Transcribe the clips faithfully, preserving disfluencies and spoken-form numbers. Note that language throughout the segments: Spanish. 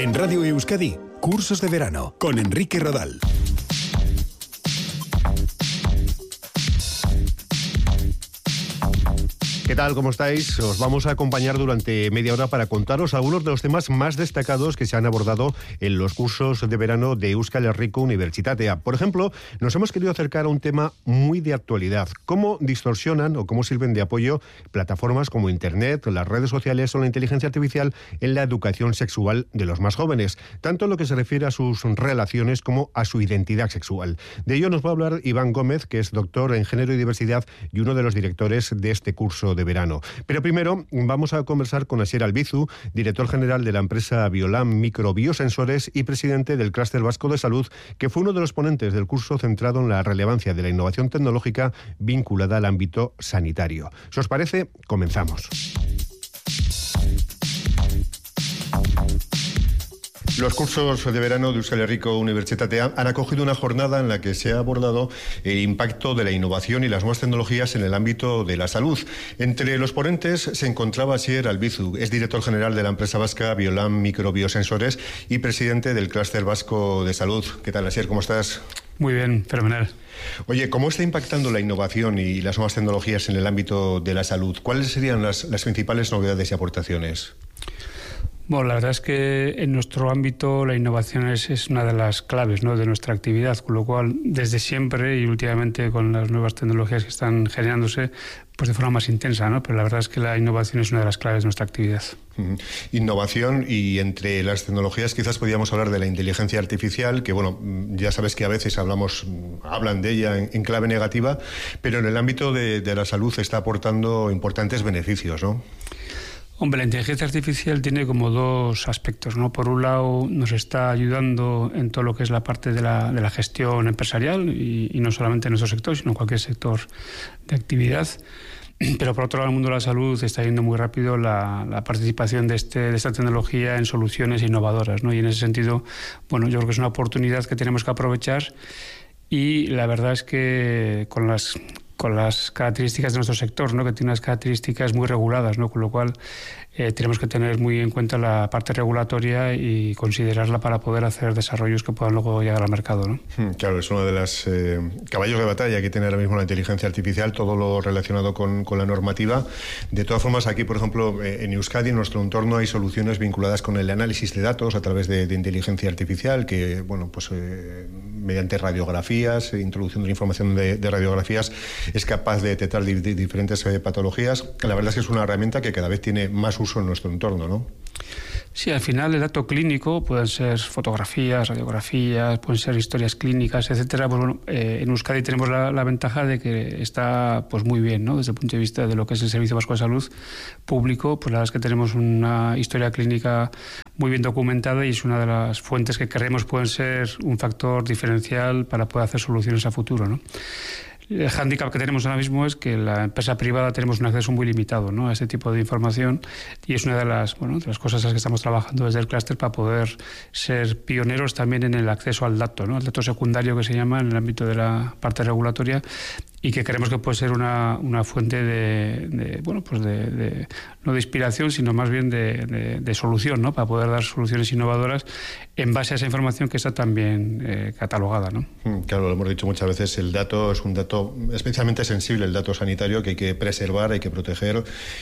En Radio Euskadi, Cursos de Verano, con Enrique Rodal. ¿Qué tal? ¿Cómo estáis? Os vamos a acompañar durante media hora para contaros algunos de los temas más destacados que se han abordado en los cursos de verano de Euskal Herriko Unibertsitatea. Por ejemplo, nos hemos querido acercar a un tema muy de actualidad: cómo distorsionan o cómo sirven de apoyo plataformas como Internet, las redes sociales o la inteligencia artificial en la educación sexual de los más jóvenes, tanto en lo que se refiere a sus relaciones como a su identidad sexual. De ello nos va a hablar Iván Gómez, que es doctor en género y diversidad y uno de los directores de este curso de verano. Pero primero vamos a conversar con Asier Albizu, director general de la empresa Biolam Microbiosensores y presidente del Clúster Vasco de Salud, que fue uno de los ponentes del curso centrado en la relevancia de la innovación tecnológica vinculada al ámbito sanitario. Si os parece, comenzamos. Los cursos de verano de Euskal Herriko Unibertsitatea han acogido una jornada en la que se ha abordado el impacto de la innovación y las nuevas tecnologías en el ámbito de la salud. Entre los ponentes se encontraba Asier Albizu, es director general de la empresa vasca Biolam Microbiosensores y presidente del Clúster Vasco de Salud. ¿Qué tal, Asier? ¿Cómo estás? Muy bien, fenomenal. Oye, ¿cómo está impactando la innovación y las nuevas tecnologías en el ámbito de la salud? ¿Cuáles serían las, las principales novedades y aportaciones? Bueno, la verdad es que en nuestro ámbito la innovación es, es una de las claves, ¿no?, de nuestra actividad, con lo cual desde siempre y últimamente con las nuevas tecnologías que están generándose, pues de forma más intensa, ¿no? Pero la verdad es que la innovación es una de las claves de nuestra actividad. Uh-huh. Innovación, y entre las tecnologías quizás podríamos hablar de la inteligencia artificial, que bueno, ya sabes que a veces hablamos, hablan de ella en, en clave negativa, pero en el ámbito de, de la salud está aportando importantes beneficios, ¿no? Hombre, la inteligencia artificial tiene como dos aspectos, ¿no? Por un lado, nos está ayudando en todo lo que es la parte de la, de la gestión empresarial y, y no solamente en nuestro sector, sino en cualquier sector de actividad. Pero por otro lado, en el mundo de la salud está yendo muy rápido la, la participación de, este, de esta tecnología en soluciones innovadoras, ¿no? Y en ese sentido, bueno, yo creo que es una oportunidad que tenemos que aprovechar, y la verdad es que con las... con las características de nuestro sector, ¿no?, que tiene unas características muy reguladas, ¿no?, con lo cual eh, tenemos que tener muy en cuenta la parte regulatoria y considerarla para poder hacer desarrollos que puedan luego llegar al mercado, ¿no? Claro, es uno de los eh, caballos de batalla que tiene ahora mismo la inteligencia artificial, todo lo relacionado con, con la normativa. De todas formas, aquí, por ejemplo, eh, en Euskadi, en nuestro entorno, hay soluciones vinculadas con el análisis de datos a través de, de inteligencia artificial, que, bueno, pues eh, mediante radiografías, eh, introducción de la información de, de radiografías, es capaz de detectar di- di- diferentes eh, patologías. La verdad es que es una herramienta que cada vez tiene más uso en nuestro entorno, ¿no? Sí, al final el dato clínico pueden ser fotografías, radiografías, pueden ser historias clínicas, etcétera. Pues bueno, eh, en Euskadi tenemos la, la ventaja de que está pues muy bien, ¿no?, desde el punto de vista de lo que es el Servicio Vasco de Salud público. Pues la verdad es que tenemos una historia clínica muy bien documentada y es una de las fuentes que creemos pueden ser un factor diferencial para poder hacer soluciones a futuro, ¿no? El hándicap que tenemos ahora mismo es que en la empresa privada tenemos un acceso muy limitado, ¿no?, a este tipo de información, y es una de las, bueno, de las cosas en las que estamos trabajando desde el clúster para poder ser pioneros también en el acceso al dato, ¿no?, al dato secundario que se llama en el ámbito de la parte regulatoria, y que creemos que puede ser una, una fuente de, de bueno, pues de, de no de inspiración, sino más bien de, de, de solución, ¿no?, para poder dar soluciones innovadoras en base a esa información que está también eh, catalogada, ¿no? Claro, lo hemos dicho muchas veces, el dato es un dato especialmente sensible, el dato sanitario, que hay que preservar, hay que proteger,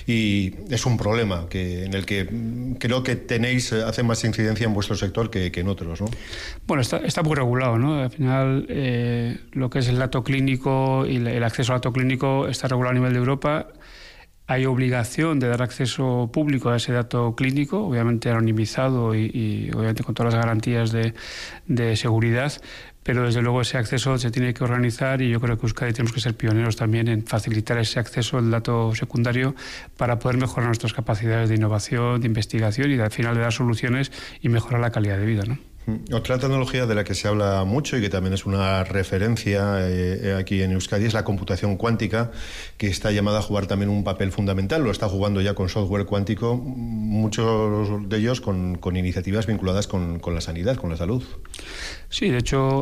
y es un problema que en el que creo que tenéis, hace más incidencia en vuestro sector que, que en otros, ¿no? Bueno, está, está muy regulado, ¿no? Al final, eh, lo que es el dato clínico y el acceso al dato clínico está regulado a nivel de Europa. Hay obligación de dar acceso público a ese dato clínico, obviamente anonimizado y, y obviamente con todas las garantías de, de seguridad, pero desde luego ese acceso se tiene que organizar, y yo creo que Euskadi tenemos que ser pioneros también en facilitar ese acceso al dato secundario para poder mejorar nuestras capacidades de innovación, de investigación y al final de dar soluciones y mejorar la calidad de vida, ¿no? Otra tecnología de la que se habla mucho y que también es una referencia eh, aquí en Euskadi es la computación cuántica, que está llamada a jugar también un papel fundamental. Lo está jugando ya con software cuántico, muchos de ellos con, con iniciativas vinculadas con, con la sanidad, con la salud. Sí, de hecho,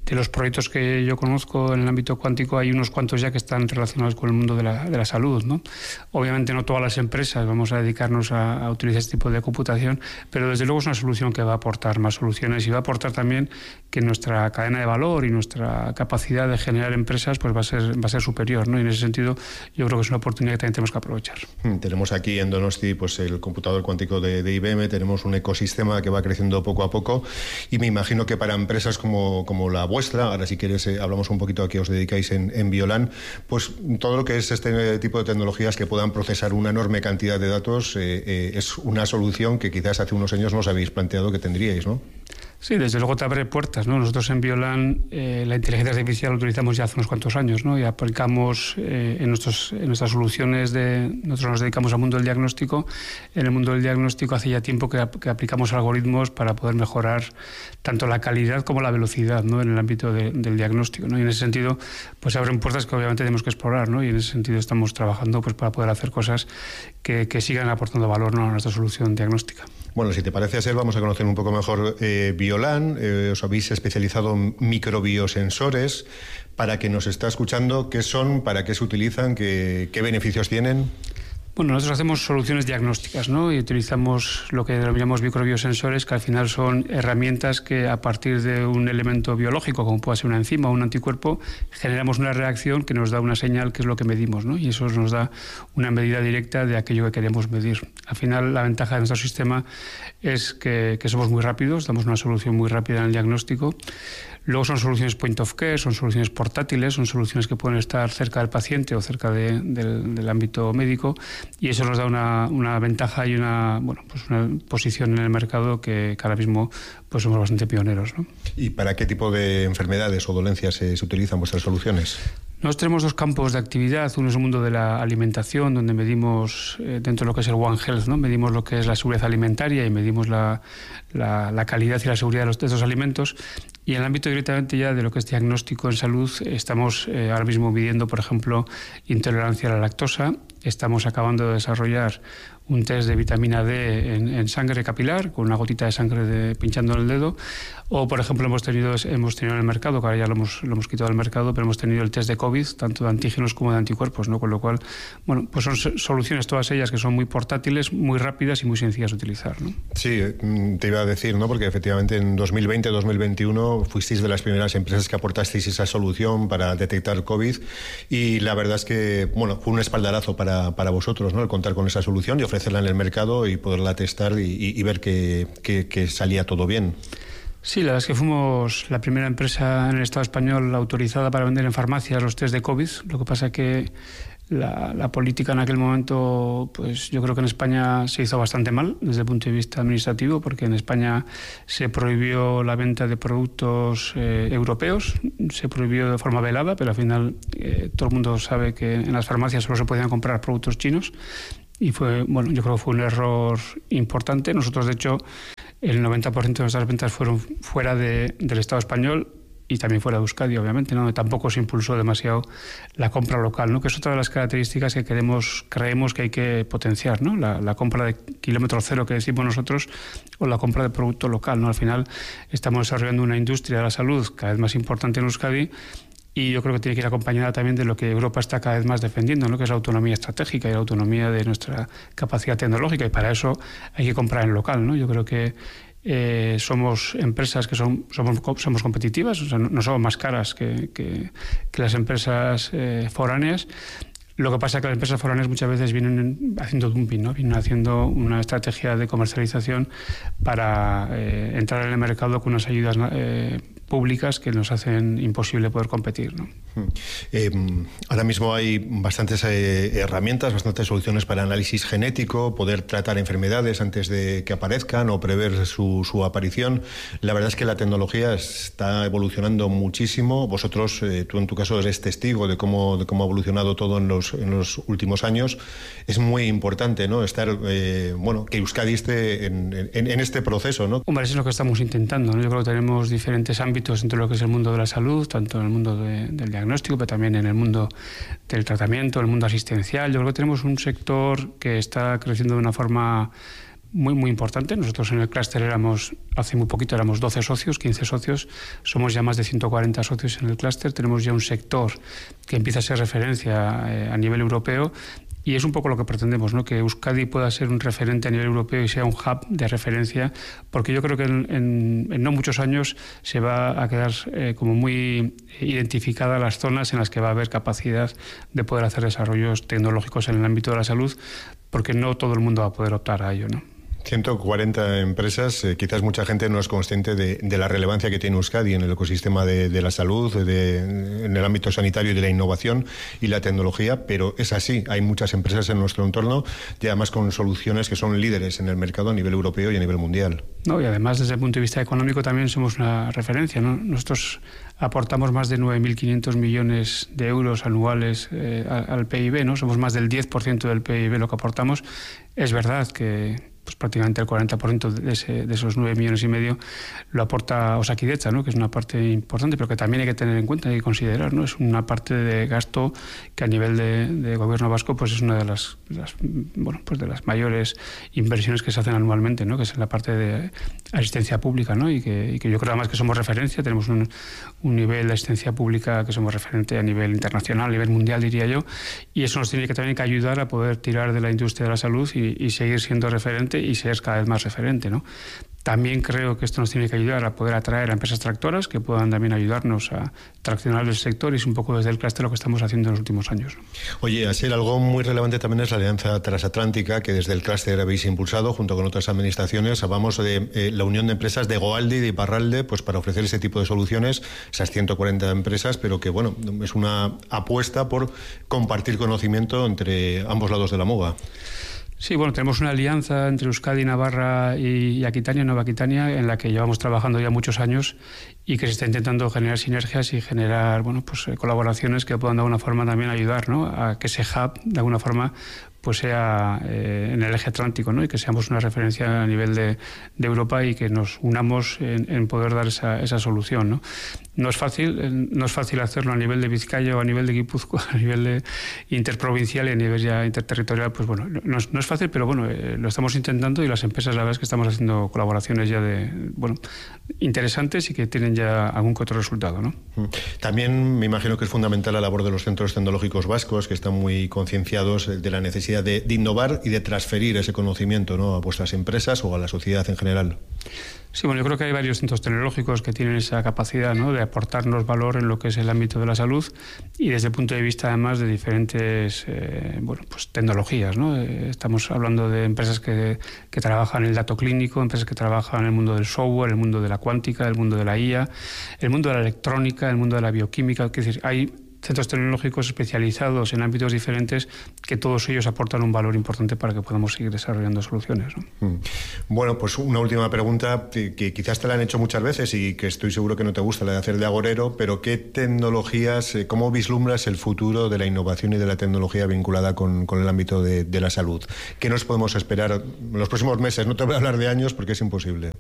de los proyectos que yo conozco en el ámbito cuántico, hay unos cuantos ya que están relacionados con el mundo de la, de la salud, ¿no? Obviamente no todas las empresas vamos a dedicarnos a, a utilizar este tipo de computación, pero desde luego es una solución que va a aportar más soluciones y va a aportar también que nuestra cadena de valor y nuestra capacidad de generar empresas pues va a ser, va a ser superior, ¿no? Y en ese sentido yo creo que es una oportunidad que también tenemos que aprovechar. Tenemos aquí en Donosti pues el computador cuántico de, de I B M, tenemos un ecosistema que va creciendo poco a poco y me imagino que para empresas como, como la vuestra, ahora si quieres eh, hablamos un poquito a qué os dedicáis en, en Biolan, pues todo lo que es este tipo de tecnologías que puedan procesar una enorme cantidad de datos eh, eh, es una solución que quizás hace unos años no os habéis planteado que tendríais, ¿no? Sí, desde luego te abre puertas, ¿no? Nosotros en Biolan eh, la inteligencia artificial la utilizamos ya hace unos cuantos años, ¿no? Y aplicamos eh, en, nuestros, en nuestras soluciones, de nosotros nos dedicamos al mundo del diagnóstico. En el mundo del diagnóstico hace ya tiempo que, que aplicamos algoritmos para poder mejorar tanto la calidad como la velocidad, ¿no? En el ámbito de, del diagnóstico, ¿no? Y en ese sentido pues abren puertas que obviamente tenemos que explorar, ¿no? Y en ese sentido estamos trabajando pues para poder hacer cosas que, que sigan aportando valor, ¿no? A nuestra solución diagnóstica. Bueno, si te parece, Asier, vamos a conocer un poco mejor eh, Biolan. Eh, os habéis especializado en microbiosensores. Para quien nos está escuchando, ¿qué son? ¿Para qué se utilizan? ¿Qué, qué beneficios tienen? Bueno, nosotros hacemos soluciones diagnósticas, ¿no? Y utilizamos lo que denominamos microbiosensores, que al final son herramientas que a partir de un elemento biológico, como puede ser una enzima o un anticuerpo, generamos una reacción que nos da una señal que es lo que medimos, ¿no? Y eso nos da una medida directa de aquello que queremos medir. Al final, la ventaja de nuestro sistema es que, que somos muy rápidos, damos una solución muy rápida en el diagnóstico. Luego son soluciones point of care, son soluciones portátiles, son soluciones que pueden estar cerca del paciente o cerca de, del, del ámbito médico, y eso nos da una, una ventaja y una, bueno, pues una posición en el mercado que, que ahora mismo pues somos bastante pioneros, ¿no? ¿Y para qué tipo de enfermedades o dolencias se, se utilizan vuestras soluciones? Nosotros tenemos dos campos de actividad. Uno es el mundo de la alimentación, donde medimos eh, dentro de lo que es el One Health, ¿no? Medimos lo que es la seguridad alimentaria y medimos la, la, la calidad y la seguridad de, los, de estos alimentos. Y en el ámbito directamente ya de lo que es diagnóstico en salud, estamos eh, ahora mismo midiendo, por ejemplo, intolerancia a la lactosa. Estamos acabando de desarrollar un test de vitamina D en, en sangre capilar, con una gotita de sangre de, pinchando en el dedo. O, por ejemplo, hemos tenido, hemos tenido en el mercado, que ahora ya lo hemos, lo hemos quitado del mercado, pero hemos tenido el test de COVID, tanto de antígenos como de anticuerpos, ¿no? Con lo cual, bueno, pues son soluciones todas ellas que son muy portátiles, muy rápidas y muy sencillas de utilizar, ¿no? Sí, te iba a decir, ¿no? Porque efectivamente en dos mil veinte, dos mil veintiuno fuisteis de las primeras empresas que aportasteis esa solución para detectar COVID, y la verdad es que, bueno, fue un espaldarazo para, para vosotros, ¿no? El contar con esa solución y ofrecerla en el mercado y poderla testar y, y, y ver que, que, que salía todo bien. Sí, la verdad es que fuimos la primera empresa en el Estado español autorizada para vender en farmacias los test de COVID. Lo que pasa es que la, la política en aquel momento, pues yo creo que en España se hizo bastante mal desde el punto de vista administrativo, porque en España se prohibió la venta de productos eh, europeos, se prohibió de forma velada, pero al final eh, todo el mundo sabe que en las farmacias solo se podían comprar productos chinos. Y fue, bueno, yo creo que fue un error importante. Nosotros, de hecho, el noventa por ciento de nuestras ventas fueron fuera de, del Estado español y también fuera de Euskadi, obviamente, ¿no? Tampoco se impulsó demasiado la compra local, ¿no? Que es otra de las características que queremos, creemos que hay que potenciar, ¿no? La, la compra de kilómetro cero que decimos nosotros, o la compra de producto local, ¿no? Al final estamos desarrollando una industria de la salud cada vez más importante en Euskadi, y yo creo que tiene que ir acompañada también de lo que Europa está cada vez más defendiendo, ¿no? Que es la autonomía estratégica y la autonomía de nuestra capacidad tecnológica, y para eso hay que comprar en local, ¿no? Yo creo que eh, somos empresas que son, somos, somos competitivas, o sea, no, no somos más caras que, que, que las empresas eh, foráneas. Lo que pasa es que las empresas foráneas muchas veces vienen haciendo dumping, ¿no? Vienen haciendo una estrategia de comercialización para eh, entrar en el mercado con unas ayudas eh, públicas que nos hacen imposible poder competir, ¿no? Eh, ahora mismo hay bastantes eh, herramientas, bastantes soluciones para análisis genético, poder tratar enfermedades antes de que aparezcan o prever su, su aparición. La verdad es que la tecnología está evolucionando muchísimo. Vosotros, eh, tú en tu caso eres testigo de cómo, de cómo ha evolucionado todo en los, en los últimos años. Es muy importante, ¿no? Estar, eh, bueno, que Euskadi esté en, en, en este proceso, ¿no? Hombre, eso es lo que estamos intentando, ¿no? Yo creo que tenemos diferentes ámbitos dentro de lo que es el mundo de la salud, tanto en el mundo de, del diagnóstico, pero también en el mundo del tratamiento, el mundo asistencial. Yo creo que tenemos un sector que está creciendo de una forma muy, muy importante. Nosotros en el clúster éramos, hace muy poquito éramos doce socios, quince socios, somos ya más de ciento cuarenta socios en el clúster, tenemos ya un sector que empieza a ser referencia eh, a nivel europeo. Y es un poco lo que pretendemos, ¿no? Que Euskadi pueda ser un referente a nivel europeo y sea un hub de referencia, porque yo creo que en, en, en no muchos años se va a quedar eh, como muy identificadas las zonas en las que va a haber capacidad de poder hacer desarrollos tecnológicos en el ámbito de la salud, porque no todo el mundo va a poder optar a ello, ¿no? ciento cuarenta empresas, eh, quizás mucha gente no es consciente de, de la relevancia que tiene Euskadi en el ecosistema de, de la salud, de, en el ámbito sanitario y de la innovación y la tecnología, pero es así, hay muchas empresas en nuestro entorno y además con soluciones que son líderes en el mercado a nivel europeo y a nivel mundial. No, y además desde el punto de vista económico también somos una referencia, ¿no? Nosotros aportamos más de nueve mil quinientos millones de euros anuales eh, al P I B, ¿no? Somos más del diez por ciento del P I B lo que aportamos. Es verdad que pues prácticamente el cuarenta por ciento de, ese, de esos nueve millones y medio lo aporta Osakidetza, ¿no? Que es una parte importante, pero que también hay que tener en cuenta y considerar, ¿no? Es una parte de gasto que a nivel de, de gobierno vasco pues es una de las, las bueno pues de las mayores inversiones que se hacen anualmente, ¿no? Que es en la parte de asistencia pública, ¿no? Y que, y que yo creo además que somos referencia, tenemos un, un nivel de asistencia pública que somos referente a nivel internacional, a nivel mundial diría yo, y eso nos tiene que también que ayudar a poder tirar de la industria de la salud y, y seguir siendo referente y ser cada vez más referente, ¿no? También creo que esto nos tiene que ayudar a poder atraer a empresas tractoras que puedan también ayudarnos a traccionar el sector, y es un poco desde el clúster lo que estamos haciendo en los últimos años. Oye, Asier, algo muy relevante también es la alianza transatlántica que desde el clúster habéis impulsado junto con otras administraciones. Hablamos de eh, la unión de empresas de Goaldi y de Iparralde pues para ofrecer ese tipo de soluciones, esas ciento cuarenta empresas, pero que bueno, es una apuesta por compartir conocimiento entre ambos lados de la muga. Sí, bueno, tenemos una alianza entre Euskadi, Navarra y Aquitania, Nueva Aquitania, en la que llevamos trabajando ya muchos años y que se está intentando generar sinergias y generar, bueno, pues colaboraciones que puedan de alguna forma también ayudar, ¿no? A que ese hub de alguna forma pues sea eh, en el eje atlántico, ¿no? Y que seamos una referencia a nivel de, de Europa y que nos unamos en, en poder dar esa, esa solución, ¿no? No es fácil, no es fácil hacerlo a nivel de Vizcaya o a nivel de Guipúzcoa, a nivel de interprovincial y a nivel ya interterritorial, pues bueno, no es, no es fácil, pero bueno, eh, lo estamos intentando y las empresas, la verdad es que estamos haciendo colaboraciones ya de, bueno, interesantes y que tienen ya algún que otro resultado, ¿no? También me imagino que es fundamental la labor de los centros tecnológicos vascos, que están muy concienciados de la necesidad de, de innovar y de transferir ese conocimiento, ¿no? A vuestras empresas o a la sociedad en general. Sí, bueno, yo creo que hay varios centros tecnológicos que tienen esa capacidad, ¿no? De aportarnos valor en lo que es el ámbito de la salud y desde el punto de vista además de diferentes eh, bueno, pues tecnologías, ¿no? Eh, estamos hablando de empresas que, que trabajan en el dato clínico, empresas que trabajan en el mundo del software, el mundo de la cuántica, el mundo de la I A, el mundo de la electrónica, el mundo de la bioquímica. Es decir, hay centros tecnológicos especializados en ámbitos diferentes que todos ellos aportan un valor importante para que podamos seguir desarrollando soluciones, ¿no? Bueno, pues una última pregunta que quizás te la han hecho muchas veces y que estoy seguro que no te gusta, la de hacer de agorero, pero ¿qué tecnologías, cómo vislumbras el futuro de la innovación y de la tecnología vinculada con, con el ámbito de, de la salud? ¿Qué nos podemos esperar en los próximos meses? No te voy a hablar de años porque es imposible.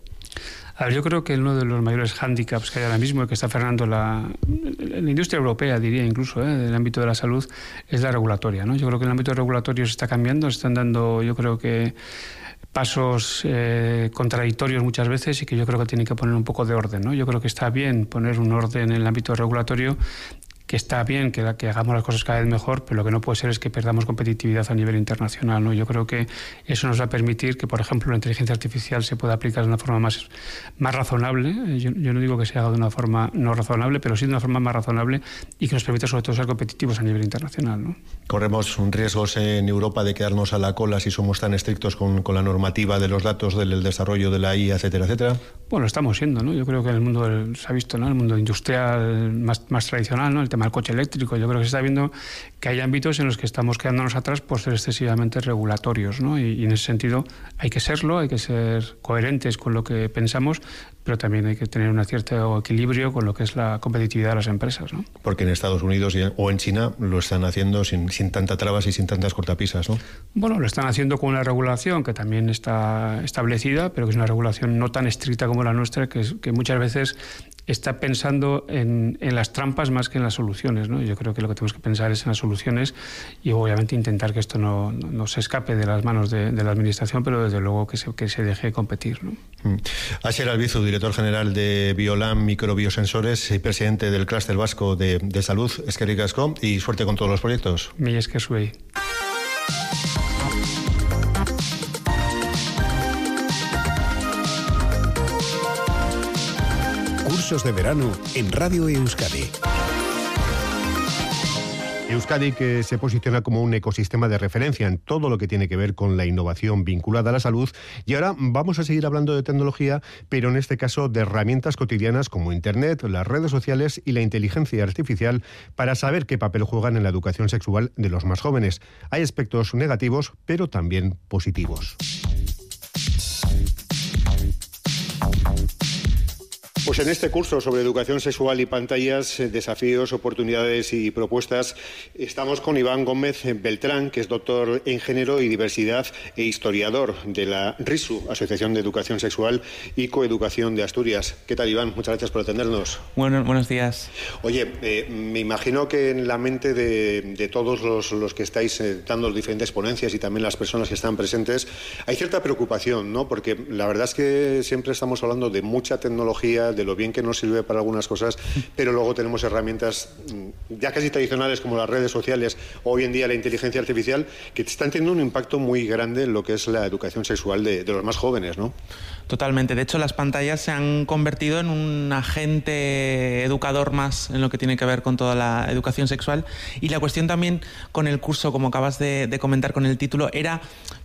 A ver, yo creo que uno de los mayores hándicaps que hay ahora mismo y que está frenando la, la industria europea, diría incluso, ¿eh? Del ámbito de la salud, es la regulatoria, ¿no? Yo creo que el ámbito regulatorio se está cambiando, se están dando, yo creo que pasos eh, contradictorios muchas veces y que yo creo que tienen que poner un poco de orden, ¿no? Yo creo que está bien poner un orden en el ámbito regulatorio, que está bien que, que hagamos las cosas cada vez mejor, pero lo que no puede ser es que perdamos competitividad a nivel internacional, ¿no? Yo creo que eso nos va a permitir que, por ejemplo, la inteligencia artificial se pueda aplicar de una forma más, más razonable. Yo, yo no digo que se haga de una forma no razonable, pero sí de una forma más razonable y que nos permita sobre todo ser competitivos a nivel internacional, ¿no? Corremos riesgos en Europa de quedarnos a la cola si somos tan estrictos con, con la normativa de los datos, del desarrollo de la I A, etcétera, etcétera. Bueno, estamos siendo, ¿no? Yo creo que en el mundo del, se ha visto, ¿no? El mundo industrial más, más tradicional, ¿no? El tema del coche eléctrico, yo creo que se está viendo que hay ámbitos en los que estamos quedándonos atrás por ser excesivamente regulatorios, ¿no? Y, y en ese sentido hay que serlo, hay que ser coherentes con lo que pensamos, pero también hay que tener un cierto equilibrio con lo que es la competitividad de las empresas, ¿no? Porque en Estados Unidos o en China lo están haciendo sin, sin tanta trabas y sin tantas cortapisas, ¿no? Bueno, lo están haciendo con una regulación que también está establecida, pero que es una regulación no tan estricta como la nuestra, que, es, que muchas veces está pensando en, en las trampas más que en las soluciones, ¿no? Yo creo que lo que tenemos que pensar es en las soluciones y obviamente intentar que esto no, no, no se escape de las manos de, de la Administración, pero desde luego que se, que se deje competir, ¿no? Mm. Asier Albizu, director general de Biolam Microbiosensores y presidente del Clúster Vasco de, de Salud. Eskerrik asko y suerte con todos los proyectos. Mila esker zuei. Cursos de verano en Radio Euskadi. Euskadi, que se posiciona como un ecosistema de referencia en todo lo que tiene que ver con la innovación vinculada a la salud. Y ahora vamos a seguir hablando de tecnología, pero en este caso de herramientas cotidianas como Internet, las redes sociales y la inteligencia artificial para saber qué papel juegan en la educación sexual de los más jóvenes. Hay aspectos negativos, pero también positivos. Pues en este curso sobre educación sexual y pantallas, desafíos, oportunidades y propuestas, estamos con Iván Gómez Beltrán, que es doctor en género y diversidad e historiador de la RISU, Asociación de Educación Sexual y Coeducación de Asturias. ¿Qué tal, Iván? Muchas gracias por atendernos. Bueno, buenos días. Oye, eh, me imagino que en la mente de, de todos los, los que estáis eh, dando diferentes ponencias y también las personas que están presentes, hay cierta preocupación, ¿no? Porque la verdad es que siempre estamos hablando de mucha tecnología, de lo bien que nos sirve para algunas cosas, pero luego tenemos herramientas ya casi tradicionales como las redes sociales, hoy en día la inteligencia artificial, que están teniendo un impacto muy grande en lo que es la educación sexual de, de los más jóvenes, ¿no? Totalmente. De hecho, las pantallas se han convertido en un agente educador más en lo que tiene que ver con toda la educación sexual. Y la cuestión también con el curso, como acabas de, de comentar con el título, era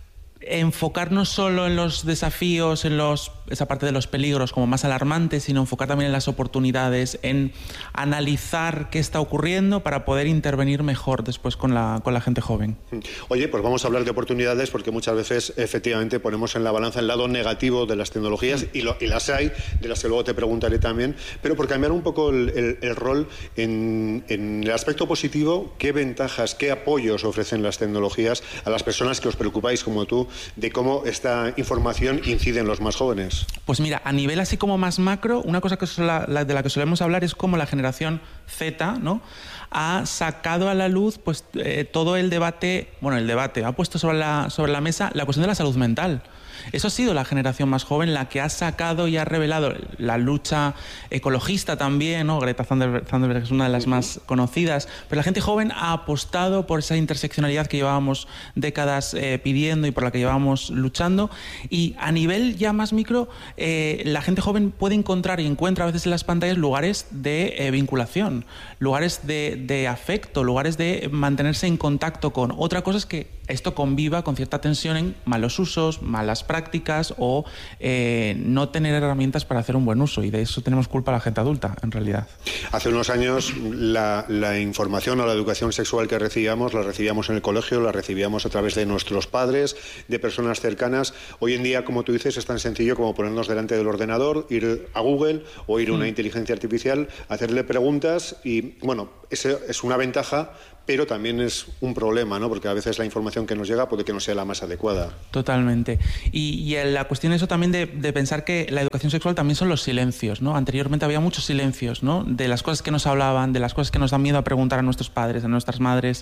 enfocar no solo en los desafíos, en los, esa parte de los peligros como más alarmantes, sino enfocar también en las oportunidades, en analizar qué está ocurriendo para poder intervenir mejor después con la, con la gente joven. Oye, pues vamos a hablar de oportunidades porque muchas veces efectivamente ponemos en la balanza el lado negativo de las tecnologías y, lo, y las hay, de las que luego te preguntaré también, pero por cambiar un poco el, el, el rol en, en el aspecto positivo, ¿qué ventajas, qué apoyos ofrecen las tecnologías a las personas que os preocupáis como tú de cómo esta información incide en los más jóvenes? Pues mira, a nivel así como más macro, una cosa que la, la, de la que solemos hablar es cómo la generación Z, ¿no?, ha sacado a la luz pues eh, todo el debate, bueno, el debate, ha puesto sobre la, sobre la mesa la cuestión de la salud mental. Eso ha sido la generación más joven la que ha sacado y ha revelado la lucha ecologista también, ¿no? Greta Thunberg es una de las más conocidas, pero la gente joven ha apostado por esa interseccionalidad que llevábamos décadas eh, pidiendo y por la que llevábamos luchando. Y a nivel ya más micro, eh, la gente joven puede encontrar y encuentra a veces en las pantallas lugares de eh, vinculación, lugares de, de afecto, lugares de mantenerse en contacto con. Otra cosa es que esto conviva con cierta tensión en malos usos, malas prácticas o eh, no tener herramientas para hacer un buen uso, y de eso tenemos culpa la gente adulta, en realidad. Hace unos años la, la información o la educación sexual que recibíamos, la recibíamos en el colegio, la recibíamos a través de nuestros padres, de personas cercanas. Hoy en día, como tú dices, es tan sencillo como ponernos delante del ordenador, ir a Google o ir a una mm. inteligencia artificial, hacerle preguntas y, bueno, eso es una ventaja, pero también es un problema, ¿no? Porque a veces la información que nos llega puede que no sea la más adecuada. Totalmente. Y, y la cuestión es eso también de, de pensar que la educación sexual también son los silencios, ¿no? Anteriormente había muchos silencios, ¿no?, de las cosas que nos hablaban, de las cosas que nos dan miedo a preguntar a nuestros padres, a nuestras madres.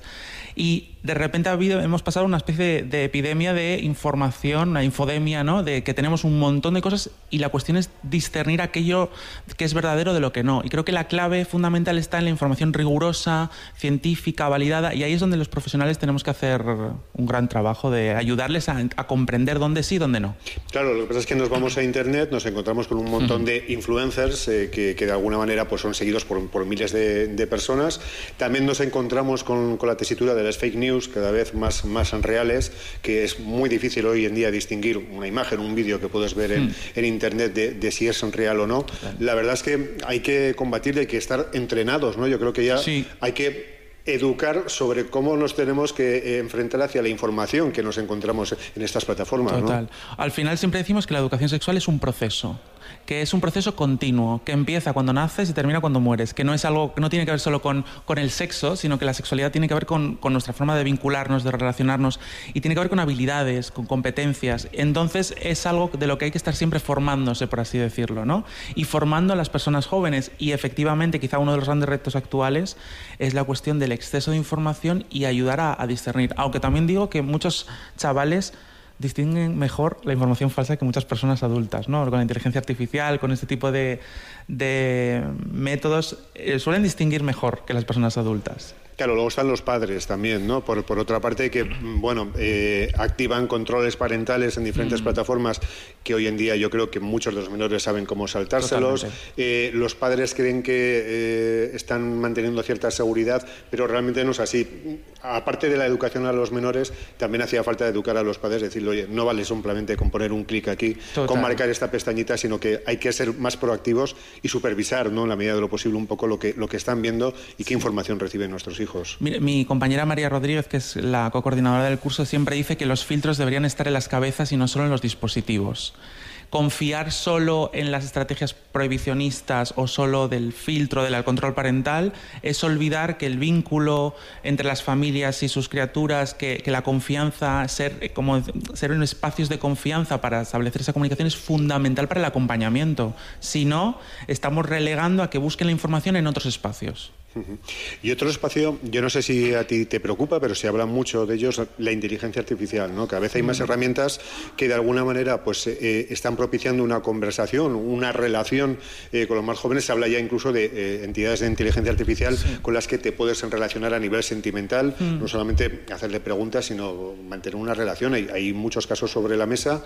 Y de repente ha habido, hemos pasado una especie de, de epidemia de información, una infodemia, ¿no?, de que tenemos un montón de cosas y la cuestión es discernir aquello que es verdadero de lo que no. Y creo que la clave fundamental está en la información rigurosa, científica, validada, y ahí es donde los profesionales tenemos que hacer un gran trabajo de ayudarles a, a comprender dónde sí y dónde no. Claro, lo que pasa es que nos vamos a Internet, nos encontramos con un montón uh-huh. de influencers eh, que, que de alguna manera pues, son seguidos por, por miles de, de personas. También nos encontramos con, con la tesitura de las fake news, cada vez más, más reales, que es muy difícil hoy en día distinguir una imagen, un vídeo que puedes ver en, uh-huh. en Internet de, de si es real o no. Claro. La verdad es que hay que combatirle, hay que estar entrenados, ¿no? Yo creo que ya sí. hay que educar sobre cómo nos tenemos que enfrentar hacia la información que nos encontramos en estas plataformas. Total. ¿No? Al final siempre decimos que la educación sexual es un proceso. que es un proceso continuo, que empieza cuando naces y termina cuando mueres, que no es algo que no tiene que ver solo con, con el sexo, sino que la sexualidad tiene que ver con, con nuestra forma de vincularnos, de relacionarnos, y tiene que ver con habilidades, con competencias. Entonces es algo de lo que hay que estar siempre formándose, por así decirlo, ¿no? Y formando a las personas jóvenes. Y efectivamente, quizá uno de los grandes retos actuales es la cuestión del exceso de información y ayudar a, a discernir. Aunque también digo que muchos chavales distinguen mejor la información falsa que muchas personas adultas, ¿no? Con la inteligencia artificial, con este tipo de, de métodos, eh, suelen distinguir mejor que las personas adultas. Claro, luego están los padres también, ¿no? Por, por otra parte, que, bueno, eh, activan controles parentales en diferentes mm. plataformas que hoy en día yo creo que muchos de los menores saben cómo saltárselos. Eh, los padres creen que eh, están manteniendo cierta seguridad, pero realmente no es así. Aparte de la educación a los menores, también hacía falta educar a los padres, decirle, oye, no vale simplemente con poner un clic aquí, Total. con marcar esta pestañita, sino que hay que ser más proactivos y supervisar, ¿no?, en la medida de lo posible, un poco lo que, lo que están viendo y qué información reciben nuestros hijos. Hijos. Mi, mi compañera María Rodríguez, que es la co-coordinadora del curso, siempre dice que los filtros deberían estar en las cabezas y no solo en los dispositivos. Confiar solo en las estrategias prohibicionistas o solo del filtro, del control parental, es olvidar que el vínculo entre las familias y sus criaturas, que, que la confianza, ser, como, ser en espacios de confianza para establecer esa comunicación es fundamental para el acompañamiento. Si no, estamos relegando a que busquen la información en otros espacios. Y otro espacio, yo no sé si a ti te preocupa, pero se habla mucho de ellos, la inteligencia artificial, ¿no? Cada vez hay más herramientas que de alguna manera pues eh, están propiciando una conversación, una relación eh, con los más jóvenes. Se habla ya incluso de eh, entidades de inteligencia artificial sí. con las que te puedes relacionar a nivel sentimental, mm. no solamente hacerle preguntas, sino mantener una relación. Hay, hay muchos casos sobre la mesa.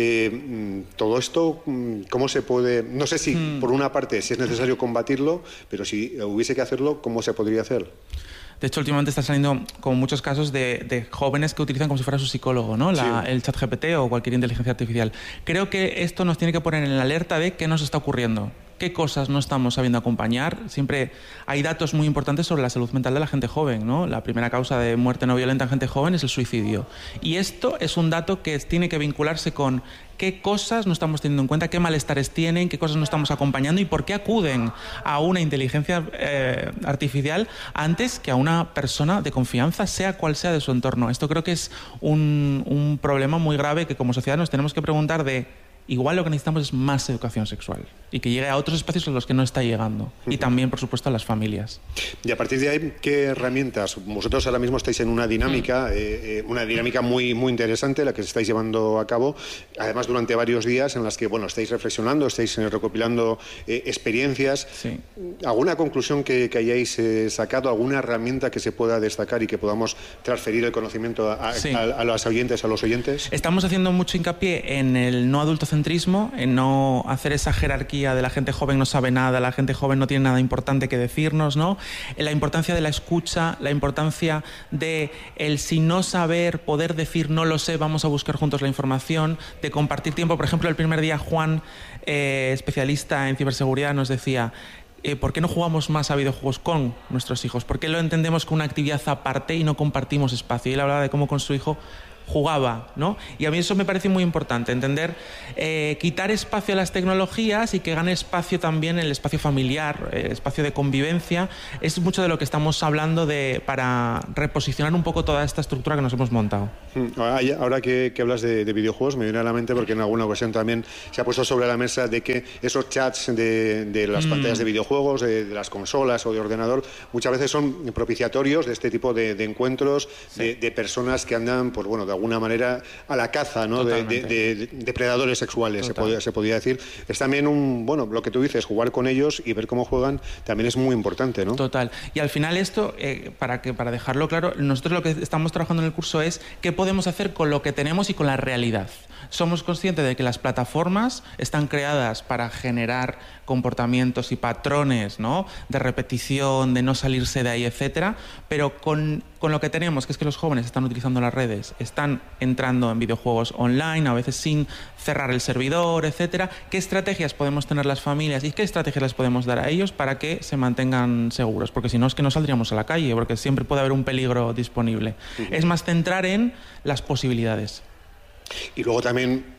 Eh, todo esto, ¿cómo se puede? No sé si, mm. por una parte, si es necesario combatirlo, pero si hubiese que hacerlo, ¿cómo se podría hacer? De hecho, últimamente están saliendo como muchos casos de, de jóvenes que utilizan como si fuera su psicólogo, ¿no? La, sí. El chat G P T o cualquier inteligencia artificial. Creo que esto nos tiene que poner en la alerta de qué nos está ocurriendo. ¿Qué cosas no estamos sabiendo acompañar? Siempre hay datos muy importantes sobre la salud mental de la gente joven, ¿no? La primera causa de muerte no violenta en gente joven es el suicidio. Y esto es un dato que tiene que vincularse con qué cosas no estamos teniendo en cuenta, qué malestares tienen, qué cosas no estamos acompañando y por qué acuden a una inteligencia eh, artificial antes que a una persona de confianza, sea cual sea de su entorno. Esto creo que es un, un problema muy grave que como sociedad nos tenemos que preguntar de igual lo que necesitamos es más educación sexual y que llegue a otros espacios a los que no está llegando. Y también, por supuesto, a las familias. Y a partir de ahí, ¿qué herramientas? Vosotros ahora mismo estáis en una dinámica, mm. eh, una dinámica muy, muy interesante, la que estáis llevando a cabo, además durante varios días en las que, bueno, estáis reflexionando, estáis eh, recopilando eh, experiencias. Sí. ¿Alguna conclusión que, que hayáis eh, sacado, alguna herramienta que se pueda destacar y que podamos transferir el conocimiento a, a, sí. a, a los oyentes, a los oyentes? Estamos haciendo mucho hincapié en el no adultocentrismo, en no hacer esa jerarquía de la gente joven no sabe nada, la gente joven no tiene nada importante que decirnos, ¿no? La importancia de la escucha, la importancia de el si no saber, poder decir no lo sé, vamos a buscar juntos la información, de compartir tiempo. Por ejemplo, el primer día Juan, eh, especialista en ciberseguridad, nos decía: Eh, ¿por qué no jugamos más a videojuegos con nuestros hijos? ¿Por qué lo entendemos como una actividad aparte y no compartimos espacio? Y él hablaba de cómo con su hijo jugaba, ¿no? Y a mí eso me parece muy importante, entender, eh, quitar espacio a las tecnologías y que gane espacio también el espacio familiar, eh, espacio de convivencia. Es mucho de lo que estamos hablando de, para reposicionar un poco toda esta estructura que nos hemos montado. Ahora que, que hablas de, de videojuegos, me viene a la mente porque en alguna ocasión también se ha puesto sobre la mesa de que esos chats de, de las mm. pantallas de videojuegos, de, de las consolas o de ordenador, muchas veces son propiciatorios de este tipo de, de encuentros, sí. de, de personas que andan, pues bueno, de alguna manera a la caza, ¿no? de, de, de depredadores sexuales, se podía, se podía decir. Es también un, bueno, lo que tú dices, jugar con ellos y ver cómo juegan también es muy importante, ¿no? Total. Y al final esto, eh, para, que, para dejarlo claro, nosotros lo que estamos trabajando en el curso es qué podemos hacer con lo que tenemos y con la realidad. Somos conscientes de que las plataformas están creadas para generar comportamientos y patrones, ¿no? De repetición, de no salirse de ahí, etcétera, pero con, con lo que tenemos, que es que los jóvenes están utilizando las redes, están entrando en videojuegos online, a veces sin cerrar el servidor, etcétera. ¿Qué estrategias podemos tener las familias y qué estrategias les podemos dar a ellos para que se mantengan seguros? Porque si no, es que no saldríamos a la calle, porque siempre puede haber un peligro disponible. Uh-huh. Es más centrar en las posibilidades. Y luego también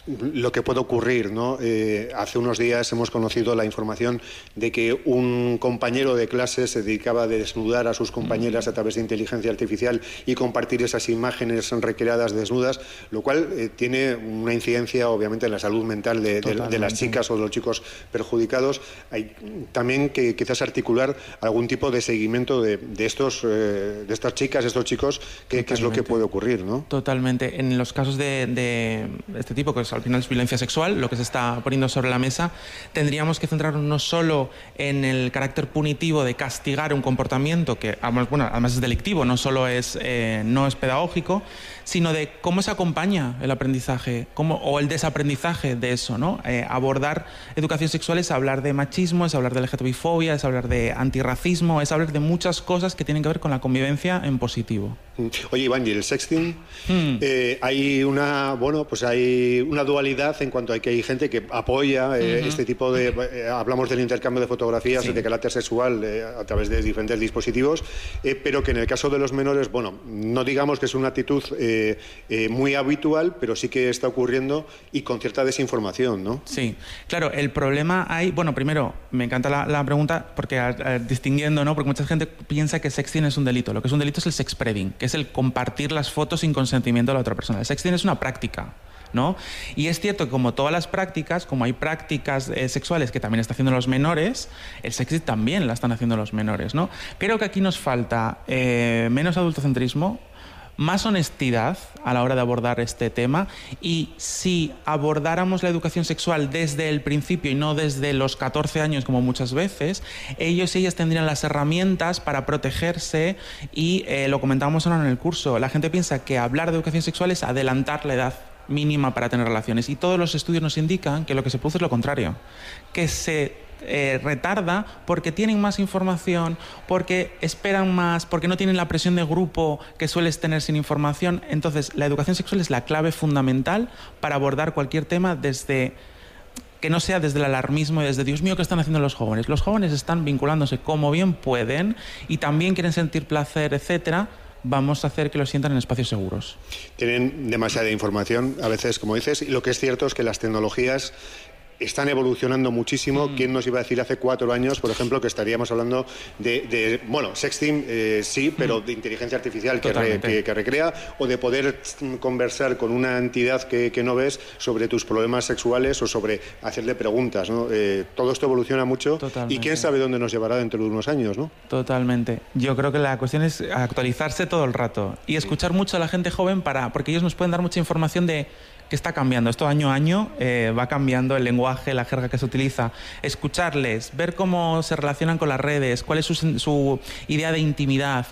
lo que puede ocurrir, ¿no? Eh, hace unos días hemos conocido la información de que un compañero de clase se dedicaba a desnudar a sus compañeras a través de inteligencia artificial y compartir esas imágenes recreadas desnudas, lo cual eh, tiene una incidencia obviamente en la salud mental de, de, de las chicas o de los chicos perjudicados. Hay también que quizás articular algún tipo de seguimiento de, de, estos, eh, de estas chicas, estos chicos, que, que es lo que puede ocurrir, ¿no? Totalmente. En los casos de, de este tipo, que al final es violencia sexual, lo que se está poniendo sobre la mesa, tendríamos que centrarnos no solo en el carácter punitivo de castigar un comportamiento que, bueno, además es delictivo, no solo es, eh, no es pedagógico, sino de cómo se acompaña el aprendizaje cómo, o el desaprendizaje de eso, ¿no? Eh, abordar educación sexual es hablar de machismo, es hablar de L G T B fobia, es hablar de antirracismo, es hablar de muchas cosas que tienen que ver con la convivencia en positivo. Oye, Iván, ¿y el sexting? Mm. Eh, hay una, bueno, pues hay una dualidad en cuanto a que hay gente que apoya eh, uh-huh. este tipo de... Eh, hablamos del intercambio de fotografías sí. de carácter sexual eh, a través de diferentes dispositivos, eh, pero que en el caso de los menores, bueno, no digamos que es una actitud eh, eh, muy habitual, pero sí que está ocurriendo y con cierta desinformación, ¿no? Sí, claro, el problema hay... Bueno, primero, me encanta la, la pregunta porque a, a, distinguiendo, ¿no? Porque mucha gente piensa que sexting es un delito. Lo que es un delito es el sexspreading, que es el compartir las fotos sin consentimiento de la otra persona. El sexting es una práctica, ¿no? Y es cierto que como todas las prácticas, como hay prácticas eh, sexuales que también están haciendo los menores, el sexting también la están haciendo los menores, ¿no? Creo que aquí nos falta eh, menos adultocentrismo, más honestidad a la hora de abordar este tema, y si abordáramos la educación sexual desde el principio y no desde los catorce años como muchas veces, ellos y ellas tendrían las herramientas para protegerse y eh, lo comentábamos ahora en el curso, la gente piensa que hablar de educación sexual es adelantar la edad mínima para tener relaciones, y todos los estudios nos indican que lo que se produce es lo contrario, que se Eh, retarda porque tienen más información, porque esperan más, porque no tienen la presión de grupo que sueles tener sin información. Entonces, la educación sexual es la clave fundamental para abordar cualquier tema desde que no sea desde el alarmismo y desde Dios mío, ¿qué están haciendo los jóvenes? Los jóvenes están vinculándose como bien pueden y también quieren sentir placer, etcétera. Vamos a hacer que lo sientan en espacios seguros. Tienen demasiada información, a veces, como dices, y lo que es cierto es que las tecnologías están evolucionando muchísimo. Mm. ¿Quién nos iba a decir hace cuatro años, por ejemplo, que estaríamos hablando de, de bueno, sexting, eh, sí, pero mm. de inteligencia artificial que, re, que, que recrea, o de poder conversar con una entidad que, que no ves sobre tus problemas sexuales o sobre hacerle preguntas, ¿no? Eh, todo esto evoluciona mucho. Totalmente. Y quién sabe dónde nos llevará dentro de unos años, ¿no? Totalmente. Yo creo que la cuestión es actualizarse todo el rato y escuchar mucho a la gente joven para, porque ellos nos pueden dar mucha información de que está cambiando. Esto año a año eh, va cambiando el lenguaje, la jerga que se utiliza. Escucharles, ver cómo se relacionan con las redes, cuál es su, su idea de intimidad.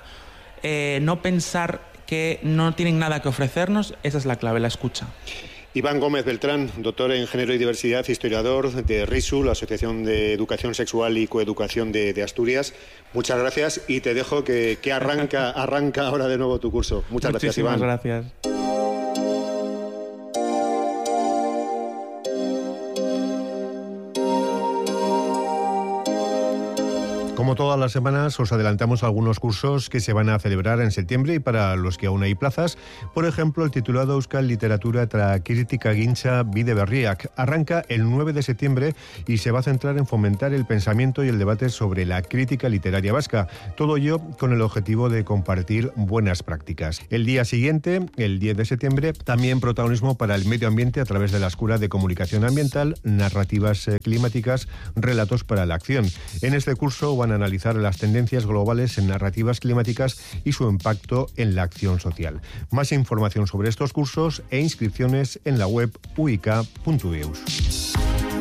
Eh, no pensar que no tienen nada que ofrecernos, esa es la clave, la escucha. Iván Gómez Beltrán, doctor en Género y Diversidad, historiador de RISU, la Asociación de Educación Sexual y Coeducación de, de Asturias. Muchas gracias y te dejo que, que arranca, arranca ahora de nuevo tu curso. Muchas gracias, Iván. Muchísimas gracias. Como todas las semanas, os adelantamos algunos cursos que se van a celebrar en septiembre y para los que aún hay plazas. Por ejemplo, el titulado Euskal Literatura tra Kritika Gintza Bide Berriak arranca el nueve de septiembre y se va a centrar en fomentar el pensamiento y el debate sobre la crítica literaria vasca. Todo ello con el objetivo de compartir buenas prácticas. El día siguiente, el diez de septiembre, también protagonismo para el medio ambiente a través de la Escuela de Comunicación Ambiental, Narrativas Climáticas, Relatos para la Acción. En este curso van a analizar las tendencias globales en narrativas climáticas y su impacto en la acción social. Más información sobre estos cursos e inscripciones en la web u i k punto e u s.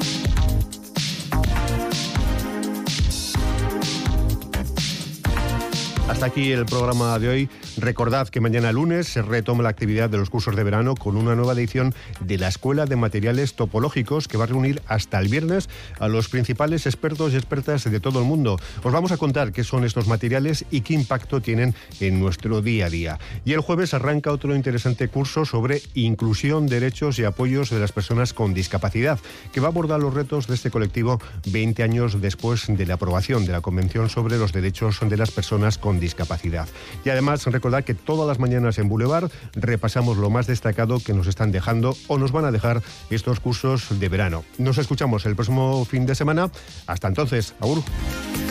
Hasta aquí el programa de hoy. Recordad que mañana lunes se retoma la actividad de los cursos de verano con una nueva edición de la Escuela de Materiales Topológicos que va a reunir hasta el viernes a los principales expertos y expertas de todo el mundo. Os vamos a contar qué son estos materiales y qué impacto tienen en nuestro día a día. Y el jueves arranca otro interesante curso sobre inclusión, derechos y apoyos de las personas con discapacidad, que va a abordar los retos de este colectivo veinte años después de la aprobación de la Convención sobre los Derechos de las Personas con Discapacidad. Y además, recordad recordad que todas las mañanas en Boulevard repasamos lo más destacado que nos están dejando o nos van a dejar estos cursos de verano. Nos escuchamos el próximo fin de semana. Hasta entonces, agur.